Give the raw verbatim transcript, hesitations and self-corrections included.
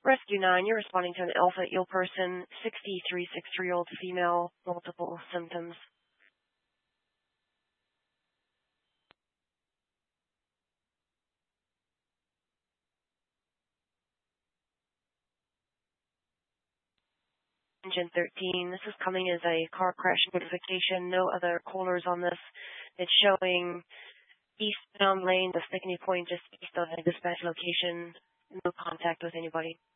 Rescue nine, you're responding to an Alpha Eel person, sixty-three, sixty-three-year-old female, multiple symptoms. Engine thirteen, this is coming as a car crash notification. No other callers on this. It's showing eastbound lane, the Stickney Point just east of the dispatch location. No contact with anybody.